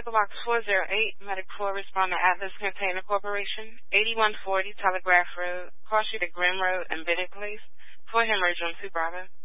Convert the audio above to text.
Medical Box 408, Medic 4, respond to Atlas Container Corporation, 8140 Telegraph Road, cross street at Grimm Road and Bennett Place, for hemorrhage on 2 Bravo.